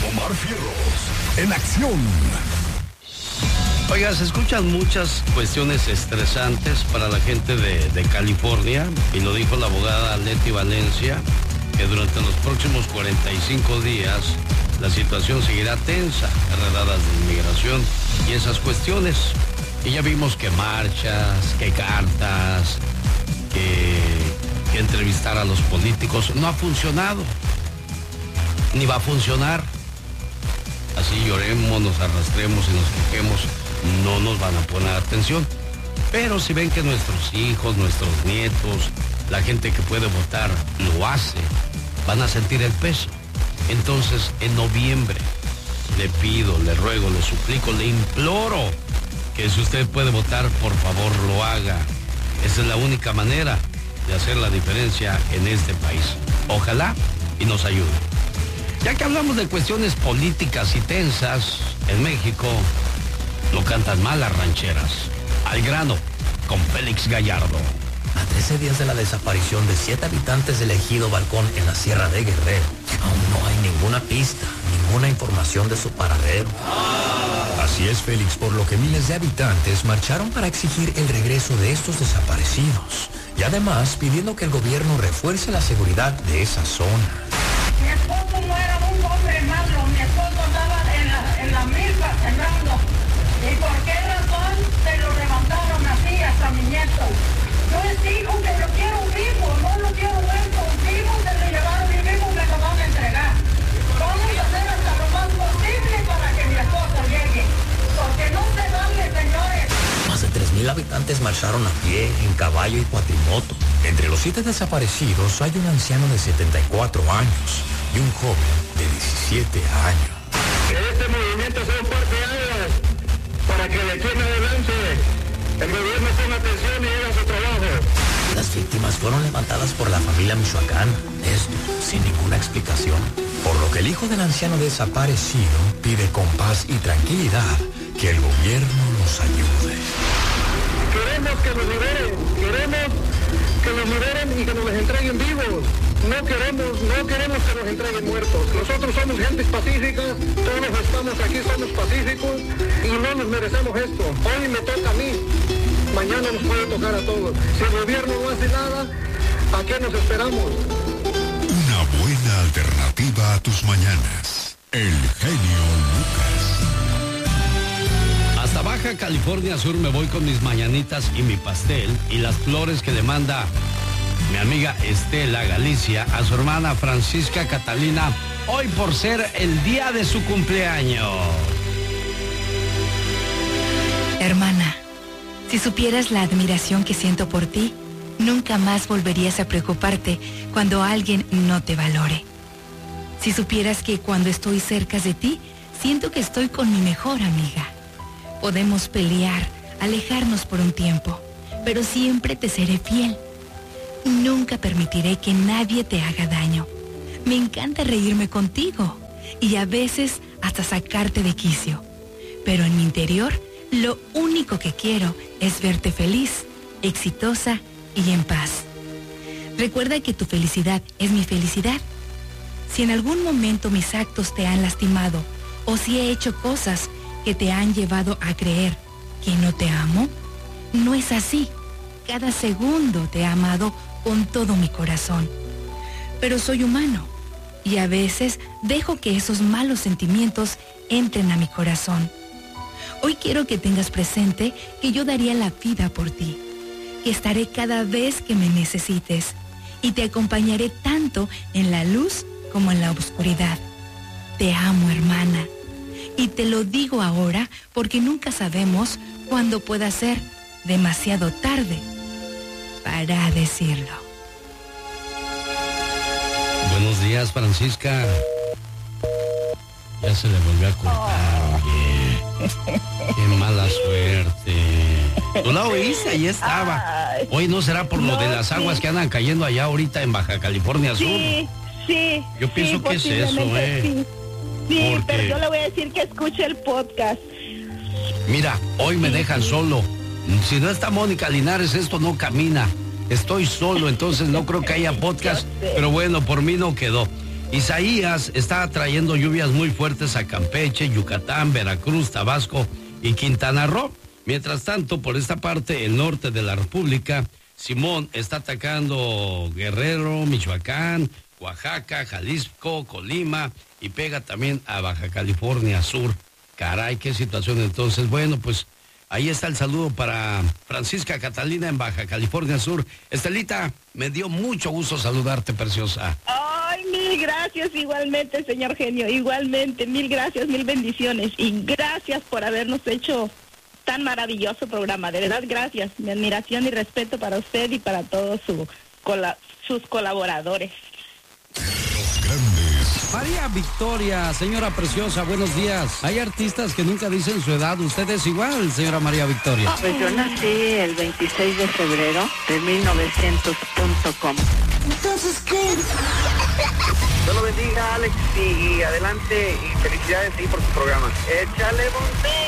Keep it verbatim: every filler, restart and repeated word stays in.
Omar Fierros, en acción. Oiga, se escuchan muchas cuestiones estresantes para la gente de, de California, y lo dijo la abogada Leti Valencia, que durante los próximos cuarenta y cinco días la situación seguirá tensa, enredadas de inmigración y esas cuestiones. Y ya vimos que marchas, que cartas, que, que entrevistar a los políticos no ha funcionado, ni va a funcionar. Así lloremos, nos arrastremos y nos quejemos, no nos van a poner atención. Pero si ven que nuestros hijos, nuestros nietos, la gente que puede votar lo hace, van a sentir el peso. Entonces, en noviembre, le pido, le ruego, le suplico, le imploro que si usted puede votar, por favor lo haga. Esa es la única manera de hacer la diferencia en este país. Ojalá y nos ayude. Ya que hablamos de cuestiones políticas y tensas, en México lo cantan mal las rancheras. Al grano, con Félix Gallardo. A trece días de la desaparición de siete habitantes del ejido Balcón en la Sierra de Guerrero, aún no hay ninguna pista, ninguna información de su paradero. Así es, Félix, por lo que miles de habitantes marcharon para exigir el regreso de estos desaparecidos. Y además pidiendo que el gobierno refuerce la seguridad de esa zona. Mi esposo no era un hombre malo, mi esposo andaba en la, en la milpa sembrando. ¿Y por qué razón se lo levantaron así hasta mi nieto? No es hijo que lo quiero vivo, no lo quiero muerto, vivo se lo llevaron y vivo me lo van a entregar. Vamos a hacer hasta lo más posible para que mi esposo llegue, porque no se vale, señores. Más de tres mil habitantes marcharon a pie, en caballo y cuatrimoto. Entre los siete desaparecidos hay un anciano de setenta y cuatro años y un joven de diecisiete años. Que este movimiento sea un parteaguas para que de aquí en adelante el gobierno ponga atención y haga su trabajo. Las víctimas fueron levantadas por la familia michoacana, esto sin ninguna explicación. Por lo que el hijo del anciano desaparecido pide con paz y tranquilidad que el gobierno nos ayude. Queremos que nos liberen, queremos que nos liberen y que nos les entreguen vivos. No queremos, no queremos que nos entreguen muertos. Nosotros somos gente pacífica, todos estamos aquí, somos pacíficos y no nos merecemos esto. Hoy me toca a mí, mañana nos puede tocar a todos. Si el gobierno no hace nada, ¿a qué nos esperamos? Una buena alternativa a tus mañanas. El genio Lucas. Hasta Baja California Sur me voy con mis mañanitas y mi pastel y las flores que le manda mi amiga Estela Galicia a su hermana Francisca Catalina, hoy por ser el día de su cumpleaños. Hermana, si supieras la admiración que siento por ti, nunca más volverías a preocuparte cuando alguien no te valore. Si supieras que cuando estoy cerca de ti, siento que estoy con mi mejor amiga. Podemos pelear, alejarnos por un tiempo, pero siempre te seré fiel. Nunca permitiré que nadie te haga daño. Me encanta reírme contigo y a veces hasta sacarte de quicio. Pero en mi interior, lo único que quiero es verte feliz, exitosa y en paz. Recuerda que tu felicidad es mi felicidad. Si en algún momento mis actos te han lastimado o si he hecho cosas que te han llevado a creer que no te amo, no es así. Cada segundo te he amado con todo mi corazón. Pero soy humano y a veces dejo que esos malos sentimientos entren a mi corazón. Hoy quiero que tengas presente que yo daría la vida por ti, que estaré cada vez que me necesites y te acompañaré tanto en la luz como en la oscuridad. Te amo, hermana, y te lo digo ahora porque nunca sabemos cuándo pueda ser demasiado tarde para decirlo. Buenos días, Francisca. Ya se le volvió a cortar, oye. Qué mala suerte. Tú la oíste, ahí estaba. Hoy no será por lo de las aguas que andan cayendo allá ahorita en Baja California Sur. Sí, sí. Yo pienso sí, que es eso, ¿eh? Sí, sí Porque... pero yo le voy a decir que escuche el podcast. Mira, hoy me dejan solo. Si no está Mónica Linares, esto no camina. Estoy solo, entonces no creo que haya podcast, pero bueno, por mí no quedó. Isaías está trayendo lluvias muy fuertes a Campeche, Yucatán, Veracruz, Tabasco y Quintana Roo. Mientras tanto, por esta parte, el norte de la República, Simón está atacando Guerrero, Michoacán, Oaxaca, Jalisco, Colima y pega también a Baja California Sur. Caray, qué situación entonces. Bueno, pues ahí está el saludo para Francisca Catalina en Baja California Sur. Estelita, me dio mucho gusto saludarte, preciosa. Ay, mil gracias igualmente, señor genio, igualmente, mil gracias, mil bendiciones y gracias por habernos hecho tan maravilloso programa, de verdad gracias, mi admiración y respeto para usted y para todos su, cola, sus colaboradores. Los grandes. María Victoria, señora preciosa, buenos días. Hay artistas que nunca dicen su edad, usted es igual, señora María Victoria. Pues yo nací el veintiséis de febrero de mil novecientos punto com. Entonces, ¿qué? Dios lo bendiga, Alex, y, y adelante, y felicidades ahí por su programa. ¡Échale, Monte!